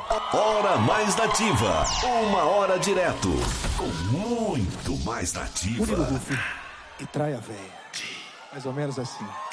Hora Mais Nativa. 1 hora direto. Com muito mais nativa. Murilo Ruff e Traia Véia. Mais ou menos assim.